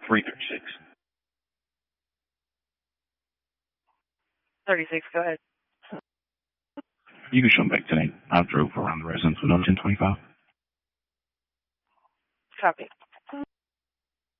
336. 36, go ahead. You can show them back today. I drove around the residence with no 1025. Copy.